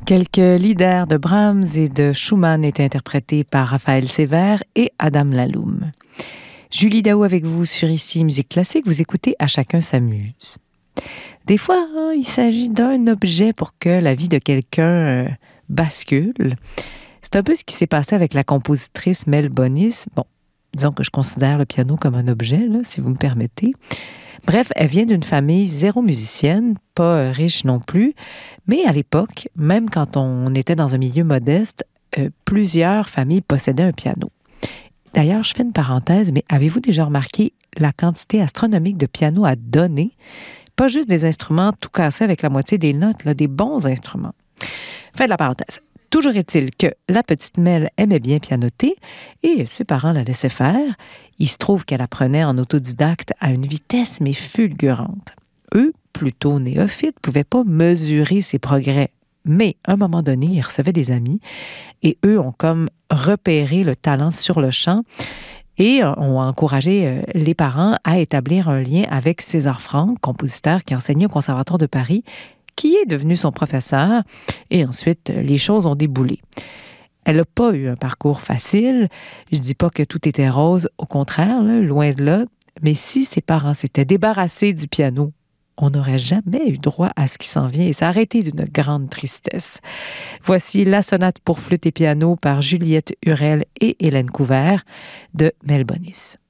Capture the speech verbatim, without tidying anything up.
Quelques leaders de Brahms et de Schumann étaient interprétés par Raphaël Sévère et Adam Laloum. Julie Daou avec vous sur Ici Musique Classique. Vous écoutez À chacun s'amuse. Des fois, hein, il s'agit d'un objet pour que la vie de quelqu'un euh, bascule. C'est un peu ce qui s'est passé avec la compositrice Mel Bonis. Bon, disons que je considère le piano comme un objet, là, si vous me permettez. Bref, elle vient d'une famille zéro musicienne, pas riche non plus, mais à l'époque, même quand on était dans un milieu modeste, euh, plusieurs familles possédaient un piano. D'ailleurs, je fais une parenthèse, mais avez-vous déjà remarqué la quantité astronomique de pianos à donner? Pas juste des instruments tout cassés avec la moitié des notes, là, des bons instruments. Fin de la parenthèse. Toujours est-il que la petite Mel aimait bien pianoter et ses parents la laissaient faire. Il se trouve qu'elle apprenait en autodidacte à une vitesse mais fulgurante. Eux, plutôt néophytes, ne pouvaient pas mesurer ses progrès. Mais à un moment donné, ils recevaient des amis et eux ont comme repéré le talent sur le champ et ont encouragé les parents à établir un lien avec César Franck, compositeur qui enseignait au Conservatoire de Paris, qui est devenu son professeur, et ensuite, les choses ont déboulé. Elle n'a pas eu un parcours facile. Je ne dis pas que tout était rose, au contraire, là, loin de là, mais si ses parents s'étaient débarrassés du piano, on n'aurait jamais eu droit à ce qui s'en vient, et ça aurait été d'une grande tristesse. Voici la sonate pour flûte et piano par Juliette Hurel et Hélène Couvert de Mel Bonis.